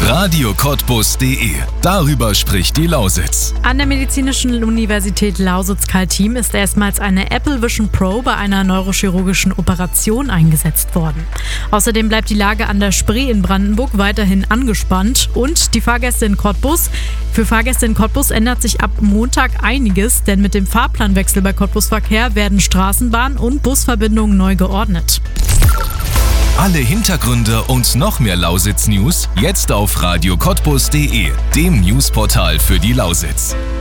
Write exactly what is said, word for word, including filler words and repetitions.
radio cottbus punkt de. Darüber spricht die Lausitz. An der Medizinischen Universität Lausitz-Kaltim ist erstmals eine Apple Vision Pro bei einer neurochirurgischen Operation eingesetzt worden. Außerdem bleibt die Lage an der Spree in Brandenburg weiterhin angespannt und die Fahrgäste in Cottbus. Für Fahrgäste in Cottbus ändert sich ab Montag einiges, denn mit dem Fahrplanwechsel bei Cottbus Verkehr werden Straßenbahn- und Busverbindungen neu geordnet. Alle Hintergründe und noch mehr Lausitz-News jetzt auf radio cottbus punkt de, dem Newsportal für die Lausitz.